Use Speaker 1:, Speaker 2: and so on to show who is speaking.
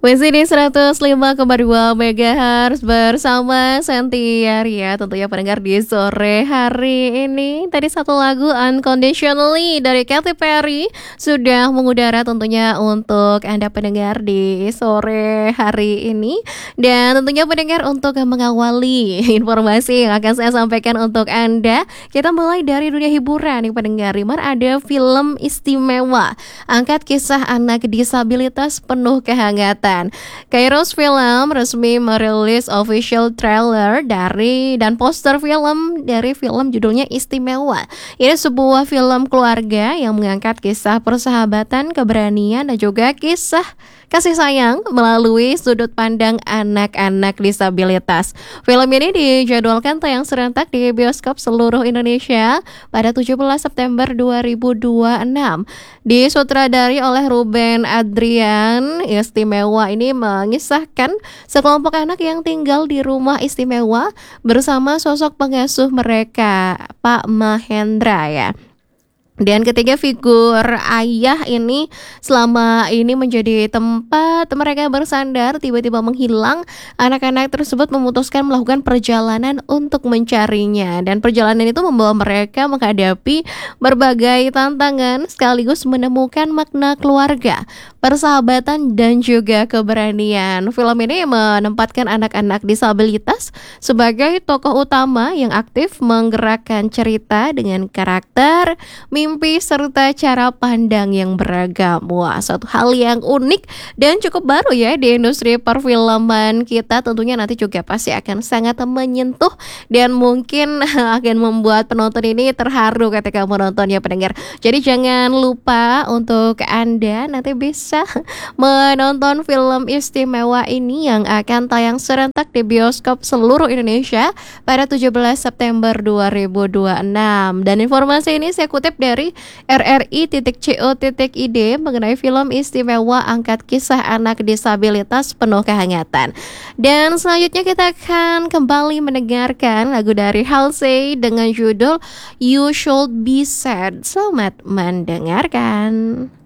Speaker 1: Masih di 105,2 MHz bersama Santiaria tentunya pendengar di sore hari ini. Tadi satu lagu Unconditionally dari Katy Perry sudah mengudara tentunya untuk Anda pendengar di sore hari ini. Dan tentunya pendengar untuk mengawali informasi yang akan saya sampaikan untuk Anda, kita mulai dari dunia hiburan nih pendengar. Dimana ada film istimewa angkat kisah anak disabilitas penuh kehangatan. Kairos Film resmi merilis official trailer dan poster film dari film judulnya Istimewa. Ini sebuah film keluarga yang mengangkat kisah persahabatan, keberanian, dan juga kisah kasih sayang melalui sudut pandang anak-anak disabilitas. Film ini dijadwalkan tayang serentak di bioskop seluruh Indonesia pada 17 September 2026. Disutradari oleh Ruben Adrian, Istimewa ini mengisahkan sekelompok anak yang tinggal di rumah istimewa bersama sosok pengasuh mereka, Pak Mahendra ya. Dan ketiga figur ayah ini selama ini menjadi tempat mereka bersandar tiba-tiba menghilang. Anak-anak tersebut memutuskan melakukan perjalanan untuk mencarinya. Dan perjalanan itu membawa mereka menghadapi berbagai tantangan sekaligus menemukan makna keluarga, persahabatan, dan juga keberanian. Film ini menempatkan anak-anak disabilitas sebagai tokoh utama yang aktif menggerakkan cerita dengan karakter, mimpi, serta cara pandang yang beragam. Wah, suatu hal yang unik dan cukup baru ya di industri perfilman kita. Tentunya nanti juga pasti akan sangat menyentuh dan mungkin akan membuat penonton ini terharu ketika menontonnya pendengar. Jadi jangan lupa untuk Anda nanti bisa menonton film istimewa ini yang akan tayang serentak di bioskop seluruh Indonesia pada 17 September 2026. Dan informasi ini saya kutip dari rri.co.id mengenai film istimewa angkat kisah anak disabilitas penuh kehangatan. Dan selanjutnya kita akan kembali mendengarkan lagu dari Halsey dengan judul You Should Be Sad. Selamat mendengarkan.